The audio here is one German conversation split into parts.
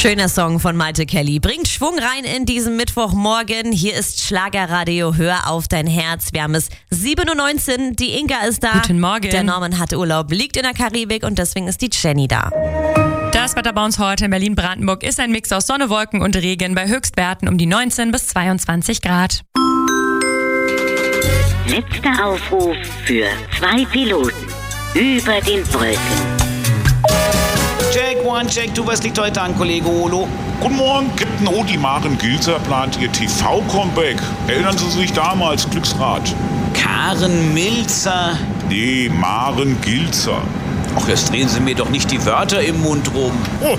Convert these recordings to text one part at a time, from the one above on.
Schöner Song von Malte Kelly. Bringt Schwung rein in diesen Mittwochmorgen. Hier ist Schlagerradio. Hör auf dein Herz. Wir haben es 7:19 Uhr. Die Inga ist da. Guten Morgen. Der Norman hat Urlaub, liegt in der Karibik und deswegen ist die Jenny da. Das Wetter bei uns heute in Berlin-Brandenburg ist ein Mix aus Sonne, Wolken und Regen bei Höchstwerten um die 19 bis 22 Grad. Letzter Aufruf für 2 Piloten über den Wolken. Check, one, check, du, was liegt heute an, Kollege Olo? Guten Morgen, Captain Odi. Maren Gilzer plant ihr TV-Comeback. Erinnern Sie sich damals, Glücksrad? Karen Milzer. Nee, Maren Gilzer. Ach, jetzt drehen Sie mir doch nicht die Wörter im Mund rum.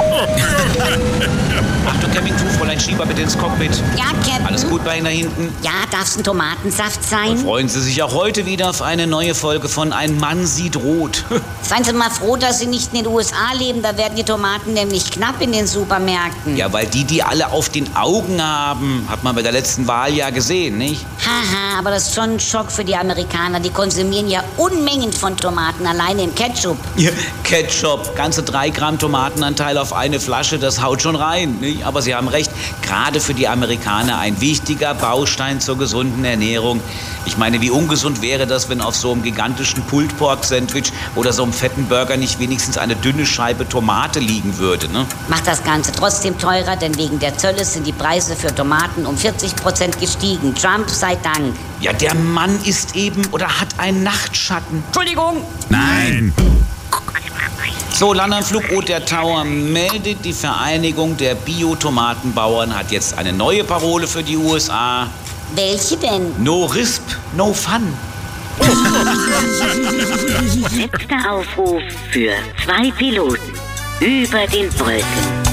Achtung, Camping 2, Fräulein Schieber, bitte ins Cockpit. Ja, Captain. Alles gut bei Ihnen da hinten? Ja, darf's ein Tomatensaft sein? Und freuen Sie sich auch heute wieder auf eine neue Folge von Ein Mann sieht rot. Seien Sie mal froh, dass Sie nicht in den USA leben. Da werden die Tomaten nämlich knapp in den Supermärkten. Ja, weil die alle auf den Augen haben, hat man bei der letzten Wahl ja gesehen, nicht? Haha, aber das ist schon ein Schock für die Amerikaner. Die konsumieren ja Unmengen von Tomaten, alleine im Ketchup. Ja, Ketchup, ganze 3 Gramm Tomatenanteil auf eine Flasche, das haut schon rein, nicht? Aber Sie haben recht, gerade für die Amerikaner ein wichtiger Baustein zur gesunden Ernährung. Ich meine, wie ungesund wäre das, wenn auf so einem gigantischen Pulled-Pork-Sandwich oder so einem fetten Burger nicht wenigstens eine dünne Scheibe Tomate liegen würde, ne? Macht das Ganze trotzdem teurer, denn wegen der Zölle sind die Preise für Tomaten um 40% gestiegen. Trump sei Dank. Ja, der Mann ist eben oder hat einen Nachtschatten. Entschuldigung. Nein. So, Landanflug der Tower meldet, die Vereinigung der Bio-Tomatenbauern hat jetzt eine neue Parole für die USA. Welche denn? No RISP, no fun. Letzter Aufruf für 2 Piloten über den Wolken.